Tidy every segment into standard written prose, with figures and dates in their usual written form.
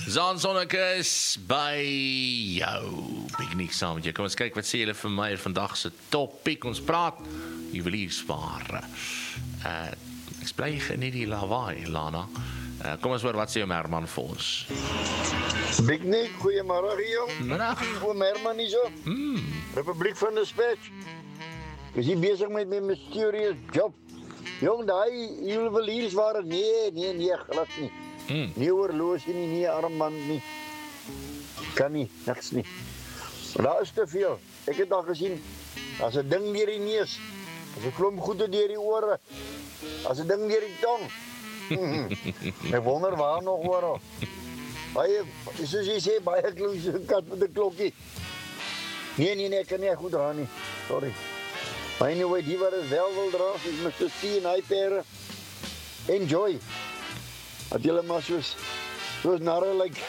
Zaan Sonneke is by jou. Piknik saam met jou. Kom ons kyk wat sê julle vir my vandag se topiek. Ons praat juweliersware. Ek bly geniet die lawaai, Lana. Kom ons hoor wat sê Herman vir ons. Piknik, goeiemôre jong. Middag. Oom Herman hier so. Republiek van Dispatch. Is jy besig met my mysterious job? Jong, daai juweliersware, nee, glad nie. Nie oorlosie nie armband nie. Kan nie, niks nie. Daar is te veel. Ek het al gesien, as 'n ding deur die neus, as 'n klomp goede deur die ore, as 'n ding deur die tong. Ek wonder waar nog oral. Baie, soos jy sê, baie klomp kat met 'n klokkie. Nee, ek kan nie goed dra nie. Sorry. Maar anyway, die wat het wel wil dra, is Mr. C en hy pere. Enjoy. Dat julle maar soos narre lyk.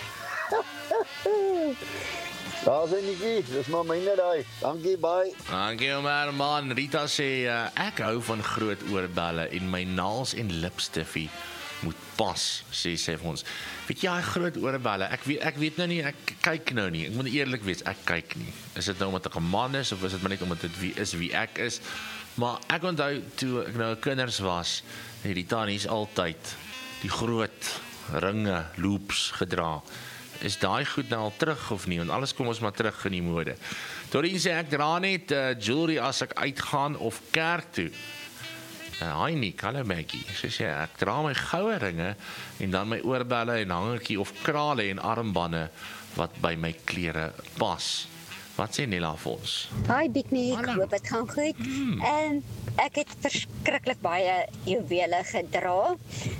Daar is nie, dis maar myne daai. Dankie, bye. Dankie man. Rita sê, ek hou van groot oorbelle en my naels en lipstifie moet pas, sê sy vir ons. Weet jy, groot oorbelle, ek weet nou nie, ek kyk nou nie. Ek moet eerlik wees, ek kyk nie. Is dit nou omdat ek 'n man is, of is dit maar net omdat dit wie ek is? Maar ek onthou, toe ek nou kinders was, het die tannies altyd die groot ringe, loops gedra. Is daai goed nou al terug of nie? Want alles kom ons maar terug in die mode. Dorien sê, ek dra net jewelry as ek uitgaan of kerk toe. Hi Nick, hallo Maggie. Sy sê, ek dra my goue ringe en dan my oorbelle en hangertjie of krale en armbande wat by my klere pas. Wat sê Nella vir ons? Hi Piknik, hoop dit gaan goed. En ek het verskriklik baie juwele gedra.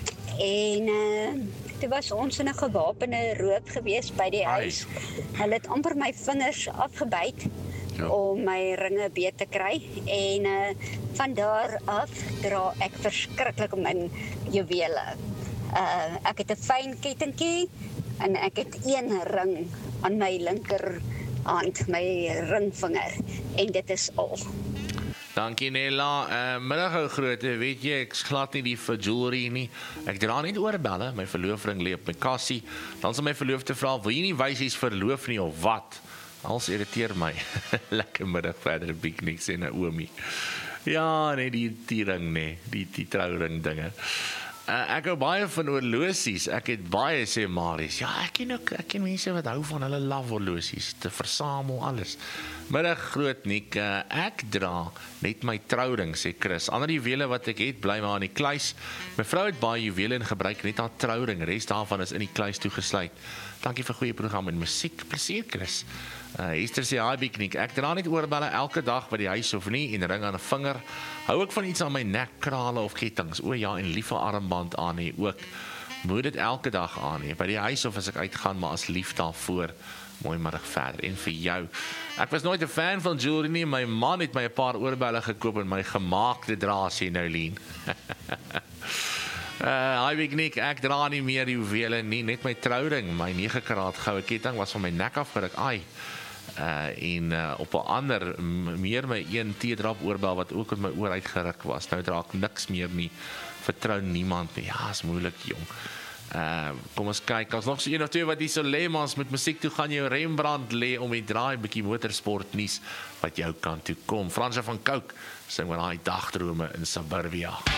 En toe was ons in 'n gewapende roop gewees by die huis. Hulle het amper my vingers afgebyt om my ringe beet te kry. En van daar af dra ek verskriklik om my juwele. Ek het 'n fyn kettingkie en ek het een ring aan my linkerhand, my ringvinger. En dit is al. Dankie Nella. Middag ou groote, weet jy, ek glad nie die vir jewelry nie. Ek dra net oorbelle, my verloofring lê op my kassie. Dan sal my verloofde vra, wil jy nie wys jy's verloof nie of wat? Als irriteer my. Lekker middag verder, Piknik sê Naomi. Ja, nee, die ring nee, die trouring dinge. Ek hou baie van oorlosies. Ek het baie, sê Marius. Ja, ek ken mense wat hou van hulle love oorlosies, te versamel alles. Middag groot Nick, ek dra net my trouring, sê Chris. Ander juwele wat ek het, bly maar in die kluis. My vrou het baie juwele en gebruik net haar trouring. Res daarvan is in die kluis toegesluit. Dankie vir goeie program en musiek. Plesier, Chris. Esther sê, hi Piknik, ek dra net oorbelle elke dag by die huis of nie, en ring aan 'n vinger. Hou ek van iets aan my nek, krale of kettinge. O ja, en liefe armband aan hê ook. Moet dit elke dag aan hê, by die huis of as ek uitgaan, maar as lief daarvoor. Mooi middag verder. En vir jou. Ek was nooit 'n fan van jewelry nie. My man het my 'n paar oorbelle gekoop en my gemaakte dra, sê Noulien. Hi Piknik, ek dra nie meer juwele nie, net my trouring, my 9 karaat goue ketting was van my nek afgeruk. Op 'n ander meer my 1 teedrap oorbel wat ook met my oor uitgeruk was. Nou dra ek niks meer nie. Vertrou niemand nie. Ja, is moeilik, jong. Kom ons kyk, as nog so 1 of 2 wat hier so lê, maar met musiek toe gaan jou Rembrandt lê om die draai bietjie motorsport nuus wat jou kant toe kom. Fransja van Cooke sing oor daai dagdrome in Suburbia.